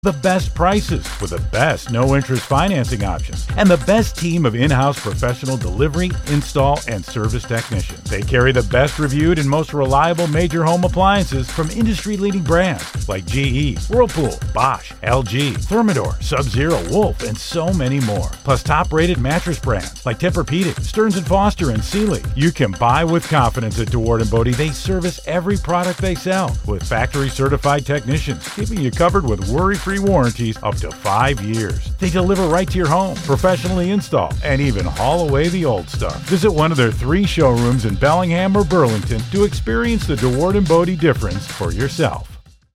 The best prices with the best no-interest financing options and the best team of in-house professional delivery, install, and service technicians. They carry the best reviewed and most reliable major home appliances from industry-leading brands like GE, Whirlpool, Bosch, LG, Thermador, Sub-Zero, Wolf, and so many more. Plus top-rated mattress brands like Tempur-Pedic, Stearns & Foster, and Sealy. You can buy with confidence at DeWard & Bodie. They service every product they sell with factory-certified technicians, keeping you covered with worry-free warranties up to 5 years. They deliver right to your home, professionally install, and even haul away the old stuff. Visit one of their 3 showrooms in Bellingham or Burlington to experience the DeWard & Bodie difference for yourself.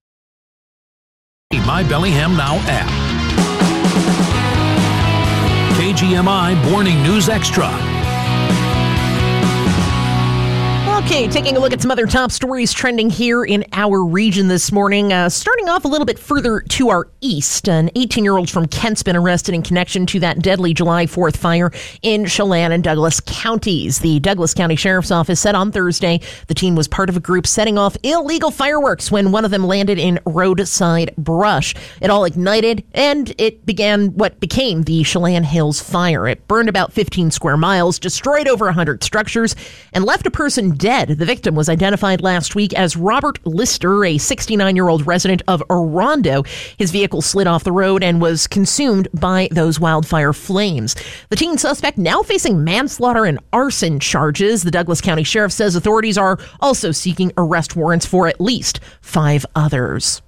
My Bellingham Now app. KGMI Morning News Extra. Okay, taking a look at some other top stories trending here in our region this morning. Starting off a little bit further to our east, an 18-year-old from Kent's been arrested in connection to that deadly July 4th fire in Chelan and Douglas counties. The Douglas County Sheriff's Office said on Thursday the teen was part of a group setting off illegal fireworks when one of them landed in roadside brush. It all ignited, and it began what became the Chelan Hills fire. It burned about 15 square miles, destroyed over 100 structures, and left a person dead. The victim was identified last week as Robert Lister, a 69-year-old resident of Orondo. His vehicle slid off the road and was consumed by those wildfire flames. The teen suspect now facing manslaughter and arson charges. The Douglas County Sheriff says authorities are also seeking arrest warrants for at least 5 others.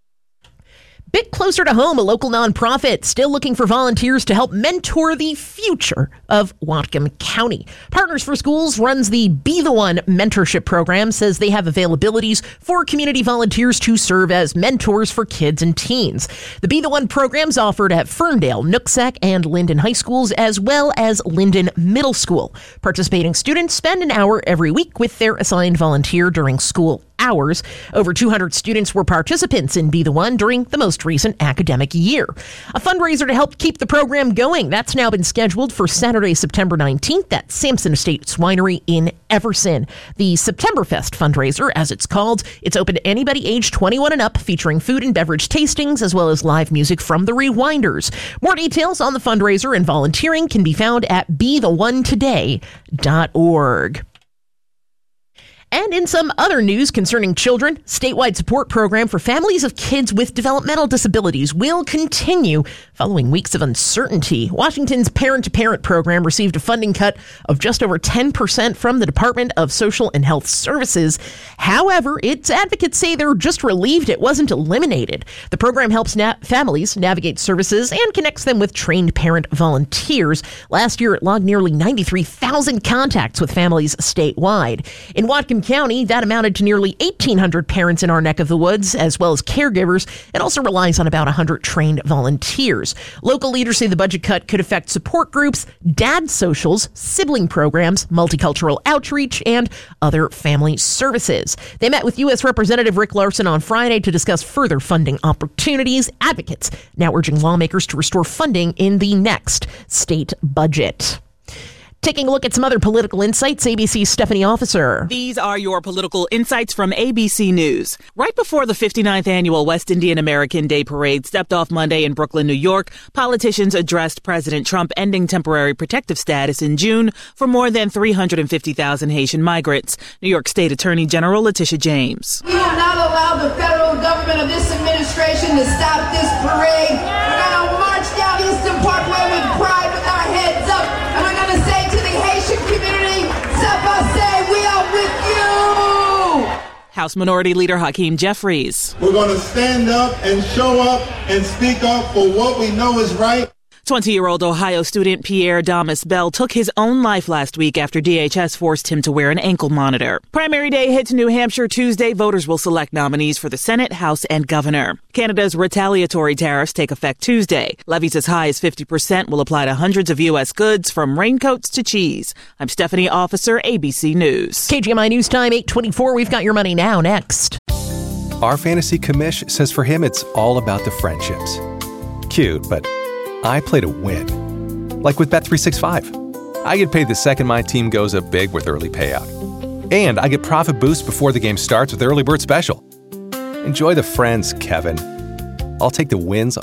Bit closer to home, a local nonprofit still looking for volunteers to help mentor the future of Whatcom County. Partners for Schools runs the Be the One mentorship program, says they have availabilities for community volunteers to serve as mentors for kids and teens. The Be the One programs offered at Ferndale, Nooksack, and Linden High Schools, as well as Linden Middle School. Participating students spend an hour every week with their assigned volunteer during school hours. Over 200 students were participants in Be the One during the most recent academic year. A fundraiser to help keep the program going, that's now been scheduled for Saturday, September 19th at Sampson Estates Winery in Everson. The Septemberfest fundraiser, as it's called, it's open to anybody aged 21 and up, featuring food and beverage tastings as well as live music from the Rewinders. More details on the fundraiser and volunteering can be found at BeTheOneToday.org. And in some other news concerning children, statewide support program for families of kids with developmental disabilities will continue following weeks of uncertainty. Washington's parent-to-parent program received a funding cut of just over 10% from the Department of Social and Health Services. However, its advocates say they're just relieved it wasn't eliminated. The program helps families navigate services and connects them with trained parent volunteers. Last year, it logged nearly 93,000 contacts with families statewide. In Whatcom County, that amounted to nearly 1,800 parents in our neck of the woods, as well as caregivers. It also relies on about 100 trained volunteers. Local leaders say the budget cut could affect support groups, dad socials, sibling programs, multicultural outreach, and other family services. They met with U.S. Representative Rick Larsen on Friday to discuss further funding opportunities. Advocates now urging lawmakers to restore funding in the next state budget. Taking a look at some other political insights, ABC's Stephanie Officer. These are your political insights from ABC News. Right before the 59th annual West Indian American Day Parade stepped off Monday in Brooklyn, New York, politicians addressed President Trump ending temporary protective status in June for more than 350,000 Haitian migrants. New York State Attorney General Letitia James. We will not allow the federal government of this administration to stop this parade. We're going to march down Eastern Parkway with pride, with our heads up, and we're going to say to the Haitian community, Sapase, we are with you! House Minority Leader Hakeem Jeffries. We're going to stand up and show up and speak up for what we know is right. 20-year-old Ohio student Pierre Damas Bell took his own life last week after DHS forced him to wear an ankle monitor. Primary day hits New Hampshire Tuesday. Voters will select nominees for the Senate, House, and Governor. Canada's retaliatory tariffs take effect Tuesday. Levies as high as 50% will apply to hundreds of U.S. goods, from raincoats to cheese. I'm Stephanie Officer, ABC News. KGMI News Time, 8:24. We've got your money now. Next. Our fantasy commish says for him it's all about the friendships. Cute, but I play to win. Like with Bet365. I get paid the second my team goes up big with early payout. And I get profit boost before the game starts with Early Bird Special. Enjoy the friends, Kevin. I'll take the wins